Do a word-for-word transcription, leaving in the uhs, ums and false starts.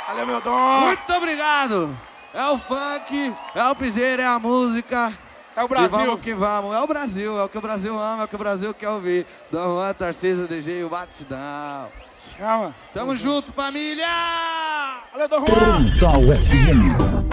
Valeu, meu dom. Muito obrigado. É o funk, é o piseiro, é a música. É o Brasil. E vamos que vamos. É o Brasil, é o que o Brasil ama, é o que o Brasil quer ouvir. Dom Juan, Tarcísio, D J, o Batidão. Chama. Tamo junto, família! Valeu, Dom Juan. Tal F M.